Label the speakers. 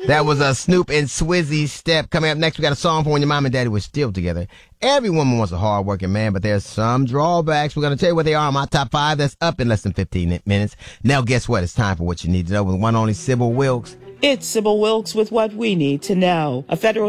Speaker 1: That was a Snoop and Swizzy Step. Coming up next, we got a song for when your mom and daddy were still together. Every woman wants a hard-working man, but there's some drawbacks. We're going to tell you what they are on my top 5. That's up in less than 15 minutes. Now, guess what? It's time for What You Need to Know with one only Sybil Wilkes.
Speaker 2: It's Sybil Wilkes with What We Need to Know. A federal